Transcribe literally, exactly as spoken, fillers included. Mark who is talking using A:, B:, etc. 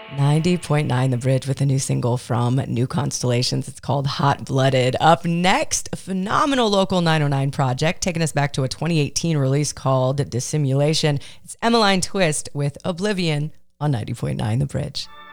A: ninety point nine The Bridge with a new single from New Constellations. It's called Hot Blooded. Up next, a phenomenal local nine oh nine project taking us back to a twenty eighteen release called Dissimulation. It's Emmeline Twist with Oblivion on ninety point nine The Bridge.